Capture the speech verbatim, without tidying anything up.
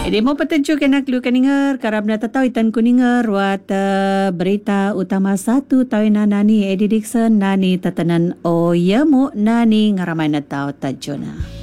Jadi mo petunjuk nak lu kaninger karab na tataw itan kuninger wat uh, berita utama satu tahu na nani Eddie Dixon nani tatanan o yamu nani ngaramay na tao tajuna.